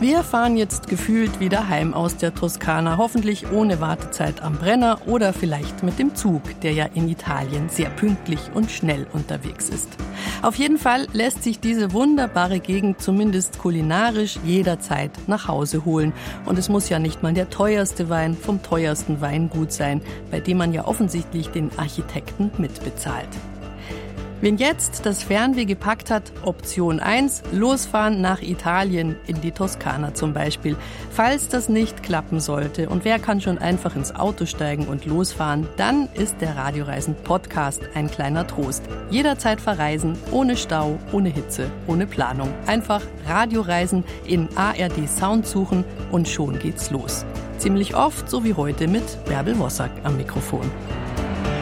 Wir fahren jetzt gefühlt wieder heim aus der Toskana, hoffentlich ohne Wartezeit am Brenner oder vielleicht mit dem Zug, der ja in Italien sehr pünktlich und schnell unterwegs ist. Auf jeden Fall lässt sich diese wunderbare Gegend zumindest kulinarisch jederzeit nach Hause holen. Und es muss ja nicht mal der teuerste Wein vom teuersten Weingut sein, bei dem man ja offensichtlich den Architekten mitbezahlt. Wen jetzt das Fernweh gepackt hat, Option 1, losfahren nach Italien, in die Toskana zum Beispiel. Falls das nicht klappen sollte und wer kann schon einfach ins Auto steigen und losfahren, dann ist der Radioreisen-Podcast ein kleiner Trost. Jederzeit verreisen, ohne Stau, ohne Hitze, ohne Planung. Einfach Radioreisen in ARD Sound suchen und schon geht's los. Ziemlich oft, so wie heute mit Bärbel Wossack am Mikrofon.